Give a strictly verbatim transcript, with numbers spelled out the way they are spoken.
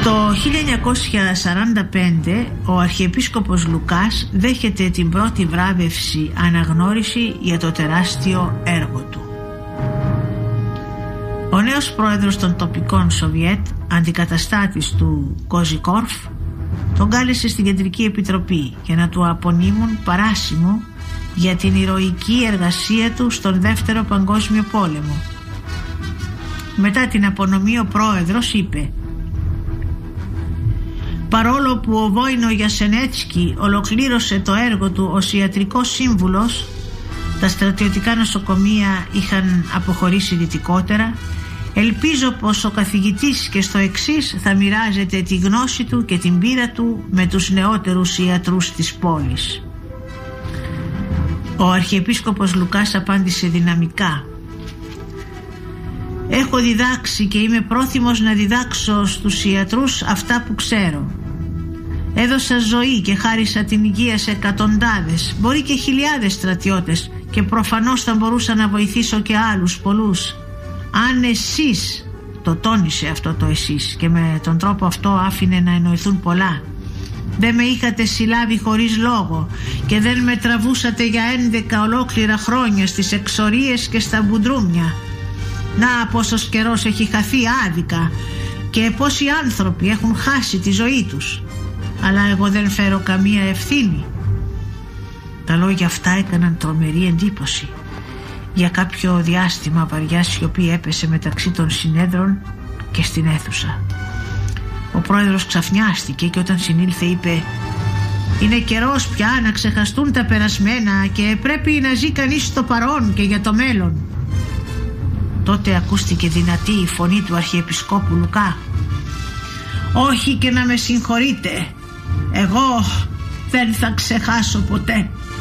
Το χίλια εννιακόσια σαράντα πέντε ο Αρχιεπίσκοπος Λουκάς δέχεται την πρώτη βράβευση αναγνώριση για το τεράστιο έργο του. Ο νέος πρόεδρος των τοπικών Σοβιέτ, αντικαταστάτης του Κοζικόρφ, τον κάλεσε στην Κεντρική Επιτροπή για να του απονείμουν παράσημο για την ηρωική εργασία του στον Δεύτερο Παγκόσμιο Πόλεμο. Μετά την απονομή ο πρόεδρος είπε: «Παρόλο που ο Βόινο Γιασενέτσκι ολοκλήρωσε το έργο του ως ιατρικός σύμβουλος, τα στρατιωτικά νοσοκομεία είχαν αποχωρήσει δυτικότερα. Ελπίζω πως ο καθηγητής και στο εξής θα μοιράζεται τη γνώση του και την πείρα του με τους νεότερους ιατρούς της πόλης». Ο Αρχιεπίσκοπος Λουκάς απάντησε δυναμικά: «Έχω διδάξει και είμαι πρόθυμος να διδάξω στους ιατρούς αυτά που ξέρω. Έδωσα ζωή και χάρισα την υγεία σε εκατοντάδες, μπορεί και χιλιάδες στρατιώτες, και προφανώς θα μπορούσα να βοηθήσω και άλλους πολλούς. Αν εσείς», το τόνισε αυτό το εσείς και με τον τρόπο αυτό άφηνε να εννοηθούν πολλά, «δεν με είχατε συλλάβει χωρίς λόγο και δεν με τραβούσατε για έντεκα ολόκληρα χρόνια στις εξορίες και στα μπουντρούμια. Να πόσος καιρός έχει χαθεί άδικα και πόσοι άνθρωποι έχουν χάσει τη ζωή τους. Αλλά εγώ δεν φέρω καμία ευθύνη». Τα λόγια αυτά έκαναν τρομερή εντύπωση. Για κάποιο διάστημα βαριά σιωπή έπεσε μεταξύ των συνέδρων και στην αίθουσα. Ο πρόεδρος ξαφνιάστηκε και όταν συνήλθε είπε: «Είναι καιρός πια να ξεχαστούν τα περασμένα και πρέπει να ζει κανείς στο παρόν και για το μέλλον». Τότε ακούστηκε δυνατή η φωνή του Αρχιεπισκόπου Λουκά: «Όχι και να με συγχωρείτε, εγώ δεν θα ξεχάσω ποτέ».